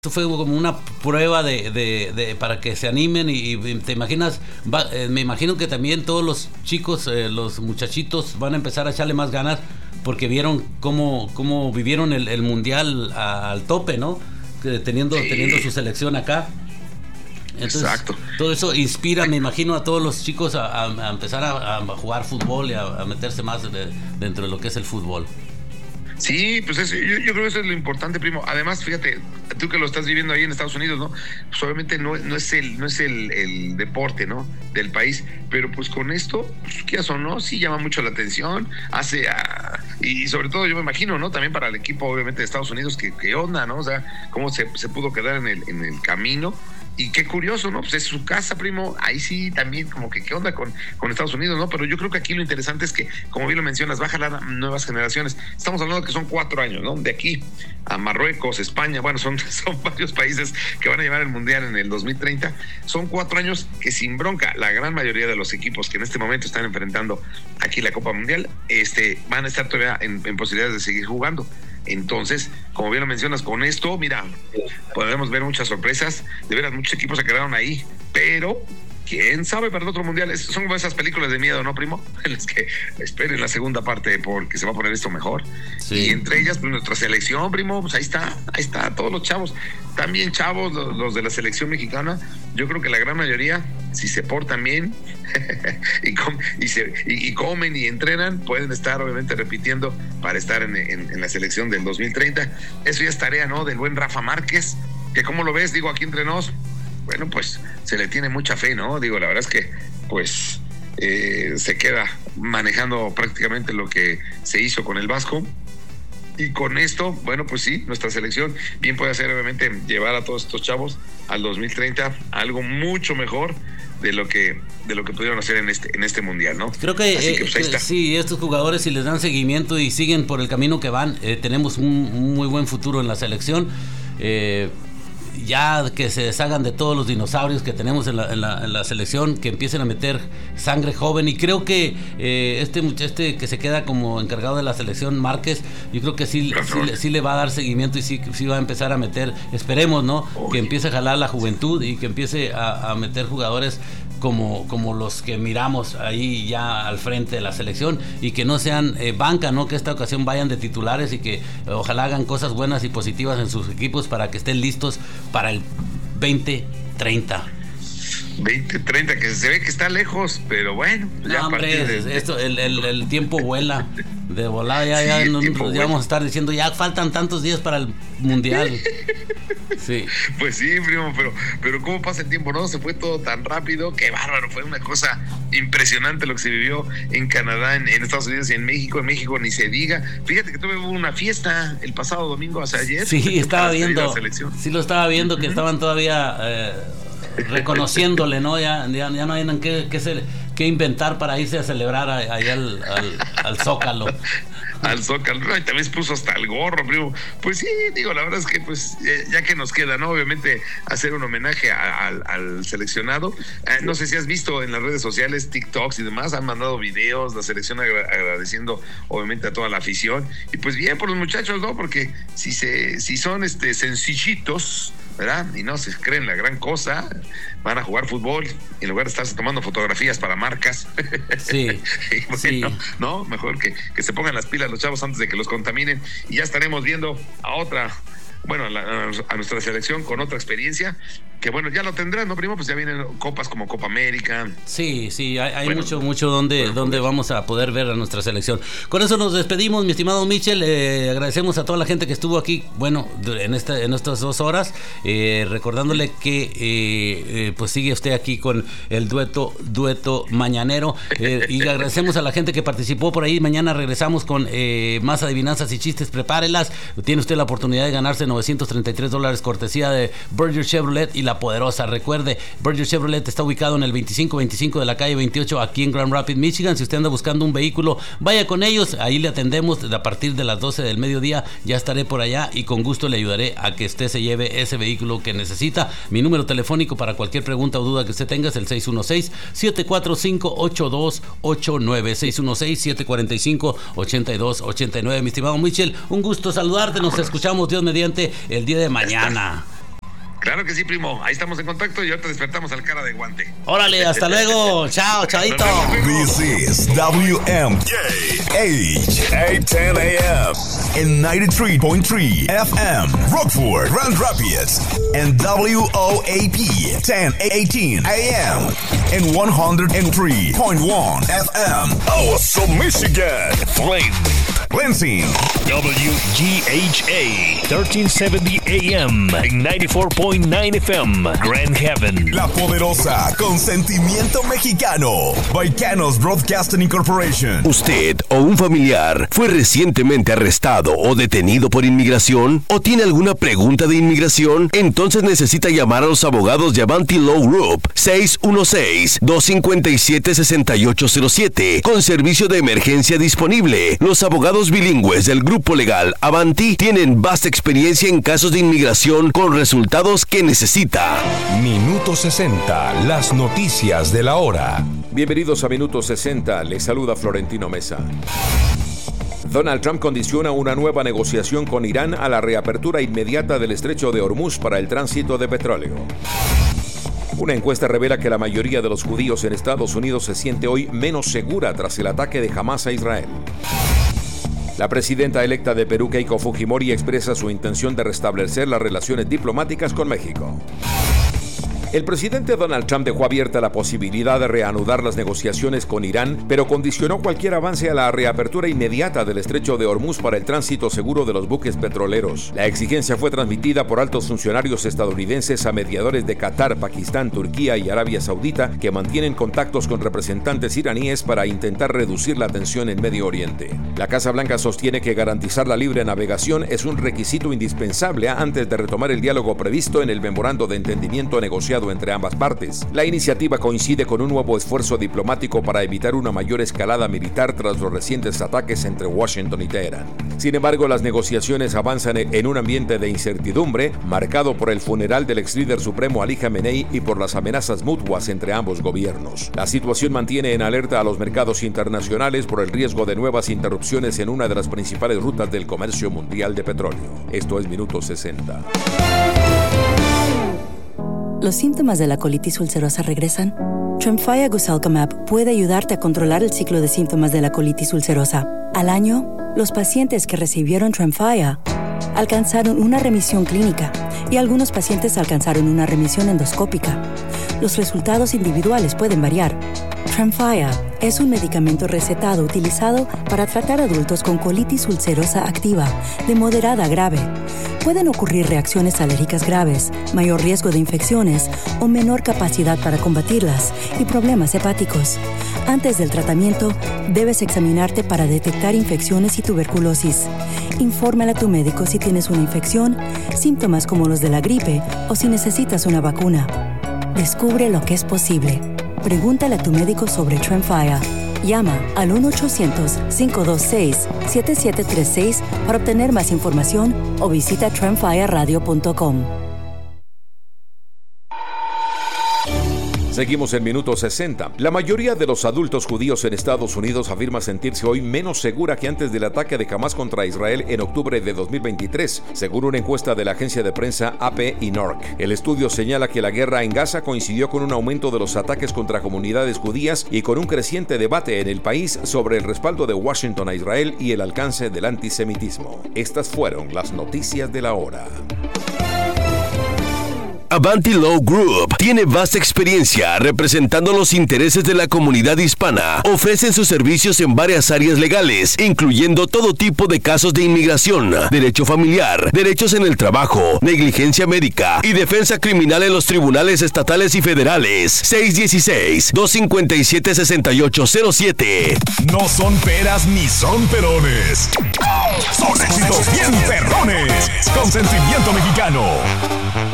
Esto fue como una prueba para que se animen y te imaginas, me imagino que también todos los chicos, los muchachitos van a empezar a echarle más ganas porque vieron cómo vivieron el mundial al tope, ¿no? Teniendo su selección acá. Entonces, exacto. Todo eso inspira, me imagino, a todos los chicos a empezar a jugar fútbol y a meterse más dentro de lo que es el fútbol. Sí, pues yo creo que eso es lo importante, primo. Además, fíjate, tú que lo estás viviendo ahí en Estados Unidos, ¿no? Pues obviamente no es el deporte, ¿no? Del país, pero pues con esto, pues, ¿qué o no? Sí llama mucho la atención, y sobre todo yo me imagino, ¿no? También para el equipo, obviamente, de Estados Unidos, ¿qué onda, ¿no? O sea, cómo se pudo quedar en el camino. Y qué curioso, ¿no? Pues es su casa, primo. Ahí sí también como que qué onda con Estados Unidos, ¿no? Pero yo creo que aquí lo interesante es que, como bien lo mencionas, va a jalar nuevas generaciones. Estamos hablando de que son 4 años, ¿no? De aquí a Marruecos, España, bueno, son varios países que van a llevar el Mundial en el 2030. Son 4 años que sin bronca, la gran mayoría de los equipos que en este momento están enfrentando aquí la Copa Mundial, van a estar todavía en posibilidades de seguir jugando. Entonces, como bien lo mencionas, con esto, mira, podremos ver muchas sorpresas. De veras, muchos equipos se quedaron ahí, pero quién sabe para el otro mundial. Son como esas películas de miedo, ¿no, primo? En las que esperen la segunda parte porque se va a poner esto mejor. Sí. Y entre ellas, pues nuestra selección, primo, pues ahí está, todos los chavos. También chavos, los de la selección mexicana. Yo creo que la gran mayoría, si se portan bien y comen y entrenan, pueden estar obviamente repitiendo para estar en la selección del 2030. Eso ya es tarea, ¿no? Del buen Rafa Márquez, que como lo ves, digo, aquí entre nos, bueno, pues se le tiene mucha fe, ¿no? Digo, la verdad es que, pues, se queda manejando prácticamente lo que se hizo con el Vasco. Y con esto, bueno, pues sí, nuestra selección bien puede hacer, obviamente, llevar a todos estos chavos al 2030 algo mucho mejor de lo que pudieron hacer en este mundial, ¿no? Creo que, pues ahí está. Sí, estos jugadores, si les dan seguimiento y siguen por el camino que van, tenemos un muy buen futuro en la selección. Ya que se deshagan de todos los dinosaurios que tenemos en la selección, que empiecen a meter sangre joven, y creo que este que se queda como encargado de la selección, Márquez, yo creo que sí le va a dar seguimiento y sí va a empezar a meter, esperemos, ¿no? Que empiece a jalar la juventud y que empiece a meter jugadores como los que miramos ahí ya al frente de la selección, y que no sean banca, ¿no? Que esta ocasión vayan de titulares y que ojalá hagan cosas buenas y positivas en sus equipos para que estén listos para el 2030. 2030, que se ve que está lejos, pero bueno. Ya hombre, el tiempo vuela. De volada ya vamos a estar diciendo, ya faltan tantos días para el mundial. Sí. Pues sí, primo, pero cómo pasa el tiempo, ¿no? Se fue todo tan rápido, qué bárbaro, fue una cosa impresionante lo que se vivió en Canadá, en Estados Unidos y en México ni se diga. Fíjate que tuve una fiesta el pasado domingo, hasta ayer. Sí, estaba viendo, sí lo estaba viendo, que estaban todavía reconociéndole, ¿no? Ya no hay que inventar para irse a celebrar allá al Zócalo. Al Zócalo, y también se puso hasta el gorro, primo. Pues sí, digo, la verdad es que pues ya que nos queda, ¿no? Obviamente hacer un homenaje al seleccionado. No sé si has visto en las redes sociales, TikToks y demás, han mandado videos, la selección agradeciendo obviamente a toda la afición. Y pues bien por los muchachos, ¿no? Porque si son sencillitos, ¿verdad? Y no se creen la gran cosa, van a jugar fútbol en lugar de estarse tomando fotografías para marcas. Sí. Bueno, sí. No, mejor que se pongan las pilas los chavos antes de que los contaminen, y ya estaremos viendo a nuestra selección con otra experiencia, que bueno, ya lo tendrán, ¿no, primo? Pues ya vienen copas como Copa América. Sí, hay mucho donde vamos a poder ver a nuestra selección. Con eso nos despedimos, mi estimado Michel. Agradecemos a toda la gente que estuvo aquí, bueno, en estas 2 horas, recordándole que pues sigue usted aquí con el dueto mañanero, y agradecemos a la gente que participó por ahí. Mañana regresamos con más adivinanzas y chistes, prepárelas. Tiene usted la oportunidad de ganarse $933 cortesía de Berger Chevrolet y La Poderosa. Recuerde, Berger Chevrolet está ubicado en el 2525 de la calle 28 aquí en Grand Rapids, Michigan. Si usted anda buscando un vehículo, vaya con ellos, ahí le atendemos a partir de las 12 del mediodía. Ya estaré por allá y con gusto le ayudaré a que usted se lleve ese vehículo que necesita. Mi número telefónico para cualquier pregunta o duda que usted tenga es el 616-745-8289, 616-745-8289. Mi estimado Michel, un gusto saludarte. Nos escuchamos, Dios mediante, el día de mañana. Claro que sí, primo. Ahí estamos en contacto y ahorita despertamos al cara de guante. Órale, hasta luego. Chao, chavito. This is WMJH 810 AM and 93.3 FM Rockford, Grand Rapids, and WOAP 1018 AM and 103.1 FM Awesome, Michigan. Flint, Lansing, WGHA 1370 AM and 94.9 FM Grand Haven. La Poderosa, con sentimiento mexicano. Baicanos Broadcasting Incorporation. ¿Usted o un familiar fue recientemente arrestado o detenido por inmigración? ¿O tiene alguna pregunta de inmigración? Entonces necesita llamar a los abogados de Avanti Law Group 616-257-6807 con servicio de emergencia disponible. Los abogados bilingües del grupo legal Avanti tienen vasta experiencia en casos de inmigración con resultados que necesita. Minuto 60, las noticias de la hora. Bienvenidos a Minuto 60, les saluda Florentino Mesa. Donald Trump condiciona una nueva negociación con Irán a la reapertura inmediata del estrecho de Hormuz para el tránsito de petróleo. Una encuesta revela que la mayoría de los judíos en Estados Unidos se siente hoy menos segura tras el ataque de Hamas a Israel. La presidenta electa de Perú, Keiko Fujimori, expresa su intención de restablecer las relaciones diplomáticas con México. El presidente Donald Trump dejó abierta la posibilidad de reanudar las negociaciones con Irán, pero condicionó cualquier avance a la reapertura inmediata del estrecho de Hormuz para el tránsito seguro de los buques petroleros. La exigencia fue transmitida por altos funcionarios estadounidenses a mediadores de Qatar, Pakistán, Turquía y Arabia Saudita, que mantienen contactos con representantes iraníes para intentar reducir la tensión en Medio Oriente. La Casa Blanca sostiene que garantizar la libre navegación es un requisito indispensable antes de retomar el diálogo previsto en el memorando de entendimiento negociado entre ambas partes. La iniciativa coincide con un nuevo esfuerzo diplomático para evitar una mayor escalada militar tras los recientes ataques entre Washington y Teherán. Sin embargo, las negociaciones avanzan en un ambiente de incertidumbre, marcado por el funeral del ex líder supremo Ali Khamenei y por las amenazas mutuas entre ambos gobiernos. La situación mantiene en alerta a los mercados internacionales por el riesgo de nuevas interrupciones en una de las principales rutas del comercio mundial de petróleo. Esto es Minuto 60. ¿Los síntomas de la colitis ulcerosa regresan? Tremfya Guselkumab puede ayudarte a controlar el ciclo de síntomas de la colitis ulcerosa. Al año, los pacientes que recibieron Tremfya alcanzaron una remisión clínica y algunos pacientes alcanzaron una remisión endoscópica. Los resultados individuales pueden variar. Tremfya es un medicamento recetado utilizado para tratar adultos con colitis ulcerosa activa de moderada a grave. Pueden ocurrir reacciones alérgicas graves, mayor riesgo de infecciones o menor capacidad para combatirlas y problemas hepáticos. Antes del tratamiento, debes examinarte para detectar infecciones y tuberculosis. Infórmale a tu médico si tienes una infección, síntomas como los de la gripe o si necesitas una vacuna. Descubre lo que es posible. Pregúntale a tu médico sobre Tremfya. Llama al 1-800-526-7736 para obtener más información o visita tremfyaradio.com. Seguimos en Minuto 60. La mayoría de los adultos judíos en Estados Unidos afirma sentirse hoy menos segura que antes del ataque de Hamas contra Israel en octubre de 2023, según una encuesta de la agencia de prensa AP y NORC. El estudio señala que la guerra en Gaza coincidió con un aumento de los ataques contra comunidades judías y con un creciente debate en el país sobre el respaldo de Washington a Israel y el alcance del antisemitismo. Estas fueron las noticias de la hora. Avanti Law Group tiene vasta experiencia representando los intereses de la comunidad hispana. Ofrecen sus servicios en varias áreas legales, incluyendo todo tipo de casos de inmigración, derecho familiar, derechos en el trabajo, negligencia médica y defensa criminal en los tribunales estatales y federales. 616-257-6807. No son peras ni son perones. Son éxitos bien perrones. Con sentimiento mexicano.